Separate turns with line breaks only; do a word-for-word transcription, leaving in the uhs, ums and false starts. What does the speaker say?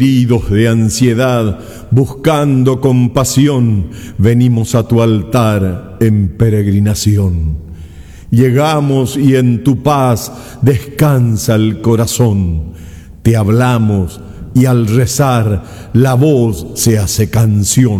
Heridos de ansiedad, buscando compasión, venimos a tu altar en peregrinación. Llegamos y en tu paz descansa el corazón. Te hablamos y al rezar la voz se hace canción.